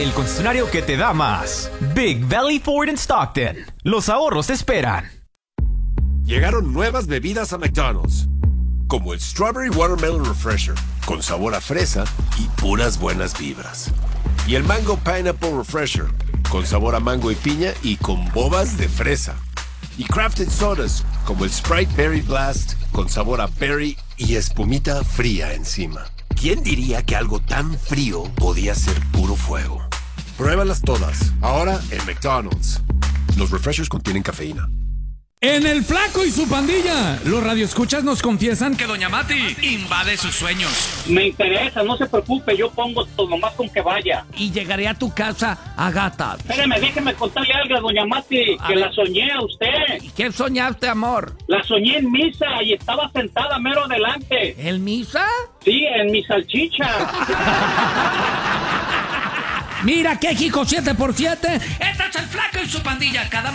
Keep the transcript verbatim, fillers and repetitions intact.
el concesionario que te da más. Big Valley Ford in Stockton. Los ahorros te esperan. Llegaron nuevas bebidas a McDonald's, como el Strawberry Watermelon Refresher, con sabor a fresa y puras buenas vibras. Y el Mango Pineapple Refresher, con sabor a mango y piña y con bobas de fresa. Y crafted sodas, como el Sprite Berry Blast, con sabor a berry y espumita fría encima. ¿Quién diría que algo tan frío podía ser puro fuego? Pruébalas todas, ahora en McDonald's. Los refreshers contienen cafeína. En El Flaco y su pandilla, los radioescuchas nos confiesan que Doña Mati invade sus sueños. Me interesa, no se preocupe, yo pongo todo nomás con que vaya. Y llegaré a tu casa a gata. Espérame, déjeme contarle algo, Doña Mati, A que ver. la soñé a usted. ¿Y qué soñaste, amor? La soñé en misa y estaba sentada mero adelante. ¿En misa? Sí, en mi salchicha. Mira, qué Jico siete por siete. Este es El Flaco y su pandilla, cada